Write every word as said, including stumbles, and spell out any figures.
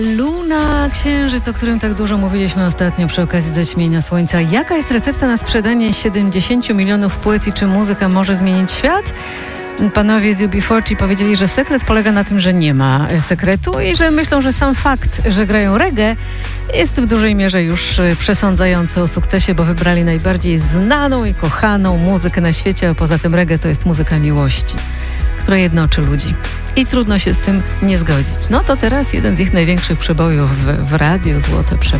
Luna, księżyc, o którym tak dużo mówiliśmy ostatnio przy okazji zaćmienia słońca. Jaka jest recepta na sprzedanie siedemdziesięciu milionów płyt i czy muzyka może zmienić świat? Panowie z U B czterdzieści powiedzieli, że sekret polega na tym, że nie ma sekretu i że myślą, że sam fakt, że grają reggae jest w dużej mierze już przesądzający o sukcesie, bo wybrali najbardziej znaną i kochaną muzykę na świecie, a poza tym reggae to jest muzyka miłości, która jednoczy ludzi. I trudno się z tym nie zgodzić. No to teraz jeden z ich największych przebojów w, w radiu, Złote Przeboje.